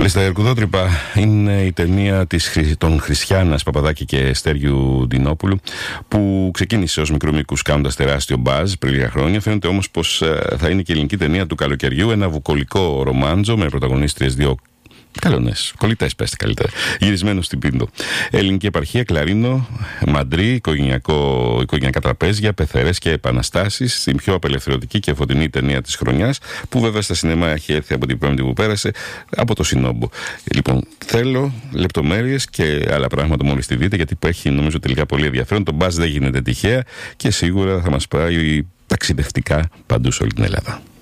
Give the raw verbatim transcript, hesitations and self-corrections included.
Μάλιστα, η Ερκουδότρυπα είναι η ταινία της, των Χριστιάνας Παπαδάκη και Στέργιου Ντινόπουλου, που ξεκίνησε ως μικρομικούς κάνοντας τεράστιο μπάζ πριν λίγα χρόνια. Φαίνεται όμως πως ε, θα είναι και η ελληνική ταινία του καλοκαιριού, ένα βουκολικό ρομάντζο με πρωταγωνίστριες δύο καλονές, κολλητές πέστε καλύτερα, γυρισμένο στην Πίντο. Ελληνική επαρχία, κλαρίνο, μαντρί, οικογενειακά τραπέζια, πεθερές και επαναστάσεις, στην πιο απελευθερωτική και φωτεινή ταινία της χρονιάς, που βέβαια στα σινεμά έχει έρθει από την Πέμπτη που πέρασε, από το Σινόμπο. Λοιπόν, θέλω λεπτομέρειες και άλλα πράγματα μόλις τη δείτε, γιατί έχει νομίζω τελικά πολύ ενδιαφέρον. Το μπάζ δεν γίνεται τυχαία και σίγουρα θα μας πάει ταξιδευτικά παντού σε όλη την Ελλάδα.